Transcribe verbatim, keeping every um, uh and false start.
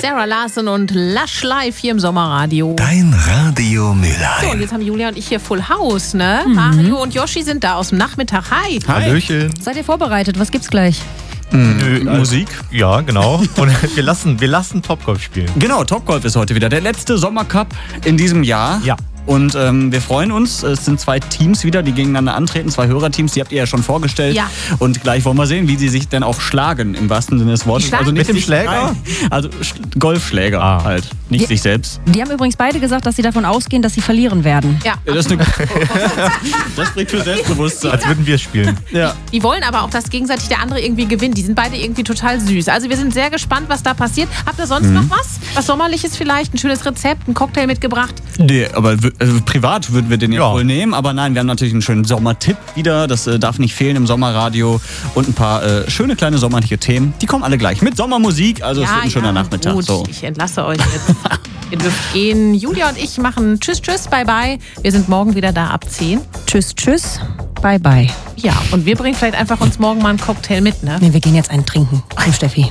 Sarah Larson und Lush Live hier im Sommerradio. Dein Radio Mülheim. So, und jetzt haben Julia und ich hier Full House, ne? Mhm. Mario und Yoshi sind da aus dem Nachmittag. Hi. Hallöchen. Seid ihr vorbereitet? Was gibt's gleich? Nö, Musik? Ja, genau. Und wir lassen, wir lassen Topgolf spielen. Genau, Topgolf ist heute wieder der letzte Sommercup in diesem Jahr. Ja. Und ähm, wir freuen uns. Es sind zwei Teams wieder, die gegeneinander antreten. Zwei Hörerteams, die habt ihr ja schon vorgestellt. Ja. Und gleich wollen wir sehen, wie sie sich denn auch schlagen, im wahrsten Sinne des Wortes. Also mit dem sich, Schläger? Nein, also Sch- Golfschläger Ah. halt, nicht Die- sich selbst. Die haben übrigens beide gesagt, dass sie davon ausgehen, dass sie verlieren werden. Ja. Ja, das, ist eine, das spricht für Selbstbewusstsein. Als würden wir es spielen. Ja. Die wollen aber auch, dass gegenseitig der andere irgendwie gewinnt. Die sind beide irgendwie total süß. Also wir sind sehr gespannt, was da passiert. Habt ihr sonst Mhm. noch was? Was Sommerliches vielleicht? Ein schönes Rezept, ein Cocktail mitgebracht? Nee, aber w- also privat würden wir den ja Ja. wohl nehmen. Aber nein, wir haben natürlich einen schönen Sommertipp wieder. Das äh, darf nicht fehlen im Sommerradio. Und ein paar äh, schöne kleine sommerliche Themen. Die kommen alle gleich mit Sommermusik. Also es wird ein schöner Nachmittag. Gut, So. ich entlasse euch jetzt. Ihr dürft gehen. Julia und ich machen Tschüss, Tschüss, Bye, Bye. Wir sind morgen wieder da ab zehn. Tschüss, tschüss. Bye, bye. Ja, und wir bringen vielleicht einfach uns morgen mal einen Cocktail mit, ne? Nee, wir gehen jetzt einen trinken. Komm, Steffi.